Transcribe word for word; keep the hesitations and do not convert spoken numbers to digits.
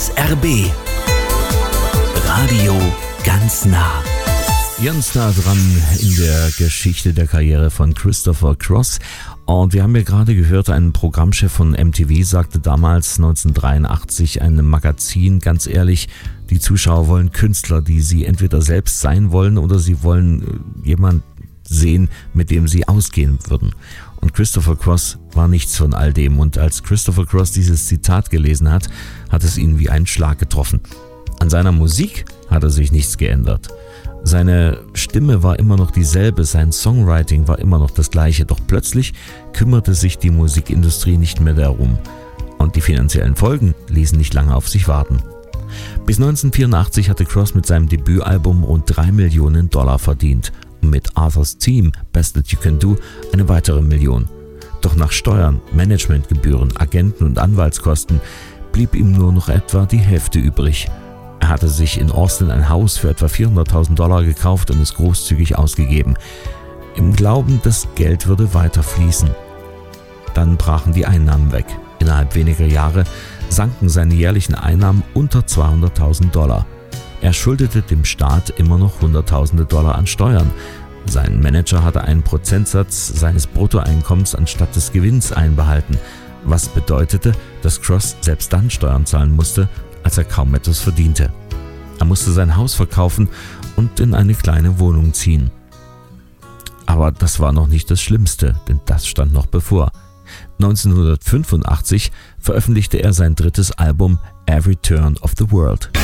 S R B Radio ganz nah. Ganz nah dran in der Geschichte der Karriere von Christopher Cross. Und wir haben ja gerade gehört, ein Programmchef von M T V sagte damals neunzehnhundertdreiundachtzig einem Magazin, ganz ehrlich, die Zuschauer wollen Künstler, die sie entweder selbst sein wollen oder sie wollen jemanden sehen, mit dem sie ausgehen würden. Und Christopher Cross war nichts von all dem. Und als Christopher Cross dieses Zitat gelesen hat, hat es ihn wie ein Schlag getroffen. An seiner Musik hat er sich nichts geändert. Seine Stimme war immer noch dieselbe, sein Songwriting war immer noch das gleiche, doch plötzlich kümmerte sich die Musikindustrie nicht mehr darum. Und die finanziellen Folgen ließen nicht lange auf sich warten. Bis neunzehnhundertvierundachtzig hatte Cross mit seinem Debütalbum rund drei Millionen Dollar verdient und mit Arthur's Theme, Best That You Can Do, eine weitere Million. Doch nach Steuern, Managementgebühren, Agenten- und Anwaltskosten blieb ihm nur noch etwa die Hälfte übrig. Er hatte sich in Austin ein Haus für etwa vierhunderttausend Dollar gekauft und es großzügig ausgegeben, im Glauben, das Geld würde weiter fließen. Dann brachen die Einnahmen weg. Innerhalb weniger Jahre sanken seine jährlichen Einnahmen unter zweihunderttausend Dollar. Er schuldete dem Staat immer noch Hunderttausende Dollar an Steuern. Sein Manager hatte einen Prozentsatz seines Bruttoeinkommens anstatt des Gewinns einbehalten, was bedeutete, dass Cross selbst dann Steuern zahlen musste, als er kaum etwas verdiente. Er musste sein Haus verkaufen und in eine kleine Wohnung ziehen. Aber das war noch nicht das Schlimmste, denn das stand noch bevor. neunzehnhundertfünfundachtzig veröffentlichte er sein drittes Album Every Turn of the World.